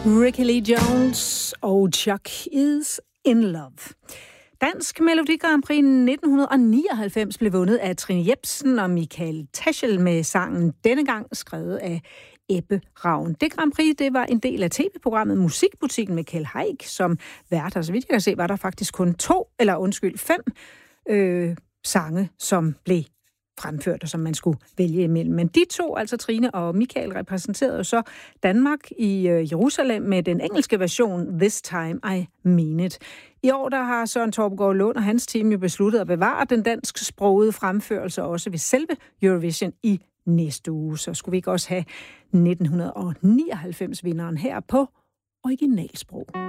Ricky Lee Jones og Chuck is in love. Dansk Melodi Grand Prix 1999 blev vundet af Trine Jepsen og Michael Taschel med sangen Denne gang skrevet af Ebbe Ravn. Det Grand Prix, det var en del af tv-programmet Musikbutikken med Kjeld Haik som vært. Så vidt jeg kan se, var der faktisk kun 5 sange, som blev fremført, og som man skulle vælge imellem. Men de to, altså Trine og Michael, repræsenterede så Danmark i Jerusalem med den engelske version This Time I Mean It. I år der har Søren Torpegaard Lund og hans team jo besluttet at bevare den dansksprogede fremførelse også ved selve Eurovision i næste uge. Så skulle vi ikke også have 1999-vinderen her på originalsprog.